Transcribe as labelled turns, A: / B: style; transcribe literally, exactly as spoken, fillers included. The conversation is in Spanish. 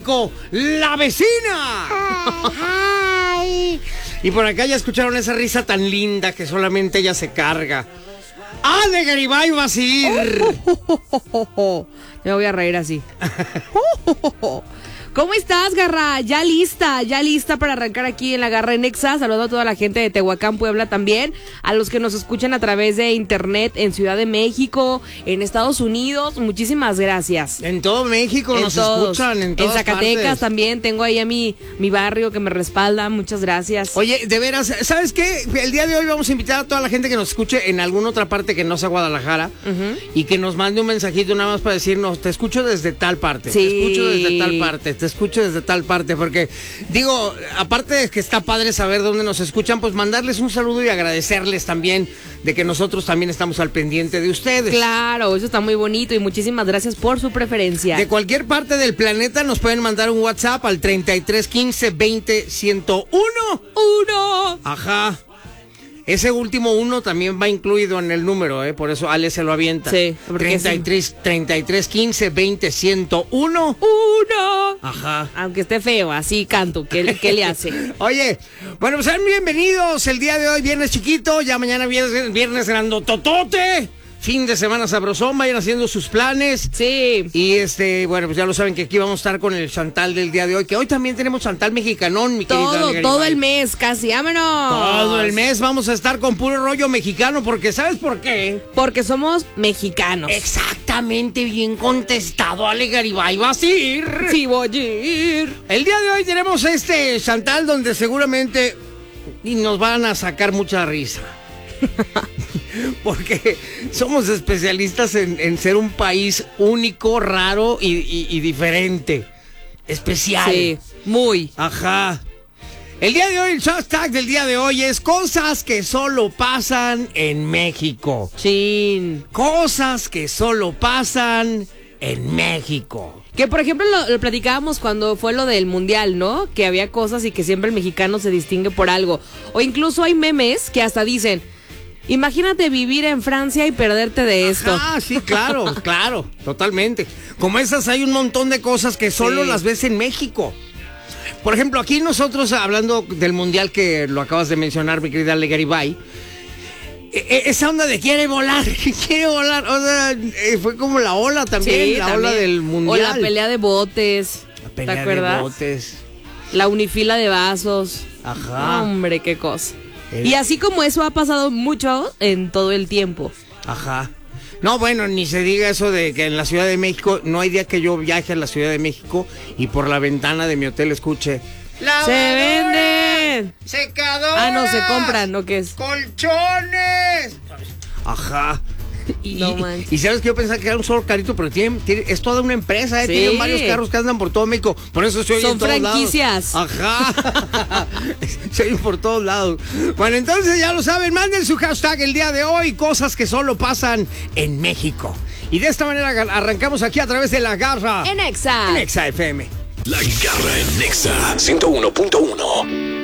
A: México, la vecina. Ay. Y por acá ya escucharon esa risa tan linda que solamente ella se carga. ¡Ale, Garibay Basir!
B: Me voy a reír así. ¿Cómo estás, Garra? Ya lista, ya lista para arrancar aquí en la Garra en Nexa. Saludo a toda la gente de Tehuacán, Puebla también. A los que nos escuchan a través de internet en Ciudad de México, en Estados Unidos. Muchísimas gracias.
A: En todo México
B: en
A: nos
B: todos.
A: escuchan, en todas
B: En Zacatecas
A: partes.
B: También. Tengo ahí a mi, mi barrio que me respalda. Muchas gracias.
A: Oye, de veras, ¿sabes qué? El día de hoy vamos a invitar a toda la gente que nos escuche en alguna otra parte que no sea Guadalajara, uh-huh, y que nos mande un mensajito nada más para decirnos, te escucho desde tal parte,
B: sí.
A: te escucho desde tal parte, te escucho desde tal parte, porque digo, aparte de que está padre saber dónde nos escuchan, pues mandarles un saludo y agradecerles también de que nosotros también estamos al pendiente de ustedes.
B: Claro, eso está muy bonito y muchísimas gracias por su preferencia.
A: De cualquier parte del planeta nos pueden mandar un WhatsApp al treinta y tres quince veinte ciento uno.
B: ¡Uno!
A: Ajá. Ese último uno también va incluido en el número, ¿eh? Por eso Ale se lo avienta.
B: Sí.
A: treinta y tres, treinta y tres quince veinte ciento uno.
B: ¡Uno!
A: Ajá.
B: Aunque esté feo, así canto. ¿Qué, qué le hace?
A: Oye, bueno, pues sean bienvenidos el día de hoy, viernes chiquito, ya mañana viernes, viernes grandototote. Fin de semana sabrosón, vayan haciendo sus planes.
B: Sí.
A: Y este, bueno, pues ya lo saben que aquí vamos a estar con el Chantal del día de hoy, que hoy también tenemos Chantal mexicanón, mi querida.
B: Todo, todo el mes, casi, vámonos.
A: Todo el mes vamos a estar con puro rollo mexicano, porque ¿sabes por qué?
B: Porque somos mexicanos.
A: Exactamente, bien contestado, Ale Garibay Basir.
B: Sí, voy a ir.
A: El día de hoy tenemos este Chantal donde seguramente y nos van a sacar mucha risa. Porque somos especialistas en, en ser un país único, raro y, y, y diferente. Especial.
B: Sí, muy.
A: Ajá. El día de hoy, el hashtag del día de hoy es cosas que solo pasan en México.
B: Chin.
A: Cosas que solo pasan en México.
B: Que por ejemplo lo, lo platicábamos cuando fue lo del mundial, ¿no? Que había cosas y que siempre el mexicano se distingue por algo. O incluso hay memes que hasta dicen, imagínate vivir en Francia y perderte de esto.
A: Ah, sí, claro, claro, totalmente. Como esas hay un montón de cosas que solo sí las ves en México. Por ejemplo, aquí nosotros, hablando del mundial que lo acabas de mencionar, mi querida Ale Garibay, esa onda de quiere volar, quiere volar, o sea, fue como la ola también, sí, la también. Ola del mundial.
B: O la pelea de botes,
A: la pelea
B: ¿te acuerdas?
A: de botes.
B: La unifila de vasos.
A: Ajá.
B: Hombre, qué cosa.
A: El...
B: Y así como eso ha pasado mucho en todo el tiempo.
A: Ajá. No, bueno, ni se diga eso de que en la Ciudad de México, no hay día que yo viaje a la Ciudad de México y por la ventana de mi hotel escuche...
B: ¡Se venden!
A: ¡Secadoras!
B: Ah, no, se compran, ¿no? ¿Qué es?
A: ¡Colchones! Ajá. Y,
B: no
A: y, y sabes que yo pensaba que era un solo carrito, pero tiene, tiene, es toda una empresa, ¿eh? Sí. Tienen varios carros que andan por todo México. Por eso se oye
B: Son
A: en todos
B: franquicias.
A: lados. Ajá. Se oyen por todos lados. Bueno, entonces ya lo saben, manden su hashtag el día de hoy, cosas que solo pasan en México. Y de esta manera arrancamos aquí a través de La Garra.
B: En Nexa.
A: En Nexa F M.
C: La Garra en Nexa ciento uno punto uno.